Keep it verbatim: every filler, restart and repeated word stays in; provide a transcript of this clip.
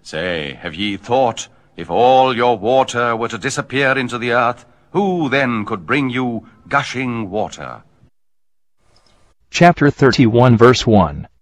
Say, have ye thought, if all your water were to disappear into the earth, who then could bring you gushing water? Chapter thirty-one, verse one.